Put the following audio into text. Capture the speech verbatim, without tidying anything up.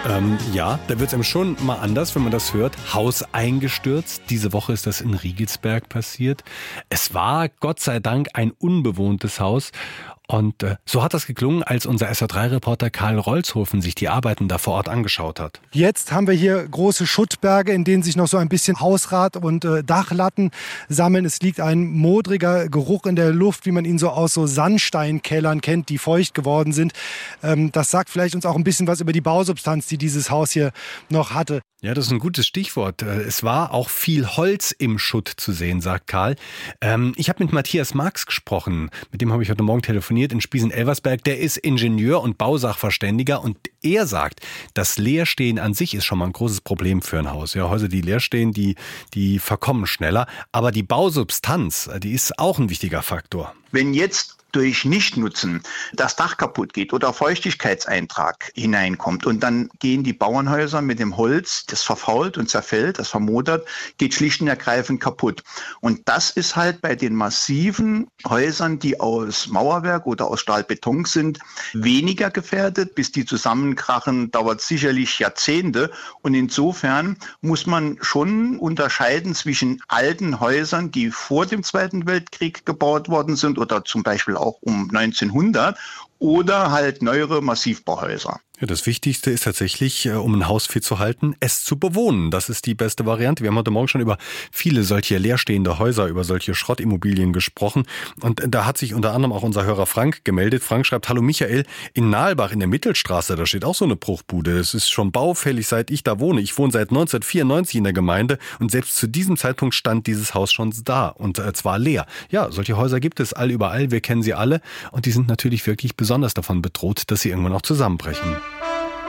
Ähm, ja, da wird es einem schon mal anders, wenn man das hört. Haus eingestürzt. Diese Woche ist das in Riegelsberg passiert. Es war Gott sei Dank ein unbewohntes Haus. Und äh, so hat das geklungen, als unser S W R drei Reporter Karl Rolzhofen sich die Arbeiten da vor Ort angeschaut hat. Jetzt haben wir hier große Schuttberge, in denen sich noch so ein bisschen Hausrat und äh, Dachlatten sammeln. Es liegt ein modriger Geruch in der Luft, wie man ihn so aus so Sandsteinkellern kennt, die feucht geworden sind. Ähm, das sagt vielleicht uns auch ein bisschen was über die Bausubstanz, die dieses Haus hier noch hatte. Ja, das ist ein gutes Stichwort. Es war auch viel Holz im Schutt zu sehen, sagt Karl. Ähm, ich habe mit Matthias Marx gesprochen. Mit dem habe ich heute Morgen telefoniert in Spiesen-Elversberg. Der ist Ingenieur und Bausachverständiger und er sagt, das Leerstehen an sich ist schon mal ein großes Problem für ein Haus. Ja, Häuser, die leer stehen, die, die verkommen schneller. Aber die Bausubstanz, die ist auch ein wichtiger Faktor. Wenn jetzt durch Nichtnutzen das Dach kaputt geht oder Feuchtigkeitseintrag hineinkommt und dann gehen die Bauernhäuser mit dem Holz, das verfault und zerfällt, das vermodert, geht schlicht und ergreifend kaputt. Und das ist halt bei den massiven Häusern, die aus Mauerwerk oder aus Stahlbeton sind, weniger gefährdet. Bis die zusammenkrachen, dauert sicherlich Jahrzehnte. Und insofern muss man schon unterscheiden zwischen alten Häusern, die vor dem Zweiten Weltkrieg gebaut worden sind oder zum Beispiel auch auch um neunzehnhundert oder halt neuere Massivbauhäuser. Ja, das Wichtigste ist tatsächlich, um ein Haus fit zu halten, es zu bewohnen. Das ist die beste Variante. Wir haben heute Morgen schon über viele solche leerstehende Häuser, über solche Schrottimmobilien gesprochen. Und da hat sich unter anderem auch unser Hörer Frank gemeldet. Frank schreibt, hallo Michael, in Nahlbach in der Mittelstraße, da steht auch so eine Bruchbude. Es ist schon baufällig, seit ich da wohne. Ich wohne seit neunzehnhundertvierundneunzig in der Gemeinde und selbst zu diesem Zeitpunkt stand dieses Haus schon da und zwar leer. Ja, solche Häuser gibt es all überall. Wir kennen sie alle und die sind natürlich wirklich besonders davon bedroht, dass sie irgendwann auch zusammenbrechen.